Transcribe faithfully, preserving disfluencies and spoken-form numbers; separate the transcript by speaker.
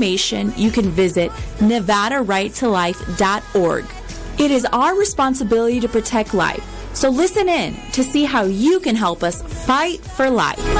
Speaker 1: information, you can visit nevada right to life dot org. It is our responsibility to protect life, so listen in to see how you can help us fight for life.